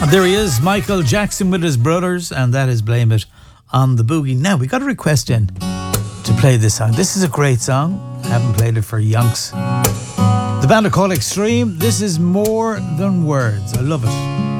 There he is, Michael Jackson with his brothers, and that is Blame It on the Boogie. Now, we got a request in to play this song. This is a great song. I haven't played it for yonks. The band are called Extreme. This is More Than Words. I love it.